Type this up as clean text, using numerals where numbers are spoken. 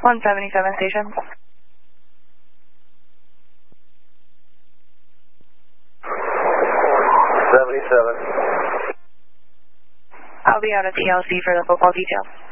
177 station. 77. I'll be out at the ELC for the football detail.